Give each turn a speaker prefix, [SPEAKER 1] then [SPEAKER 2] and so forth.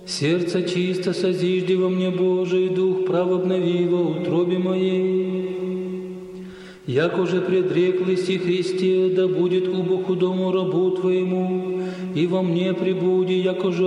[SPEAKER 1] Сердце чисто созижди во мне, Божий, дух прав обнови во утробе моей. Яко же предреклись и Христе, да будет убо худому рабу Твоему, и во мне пребуди, яко же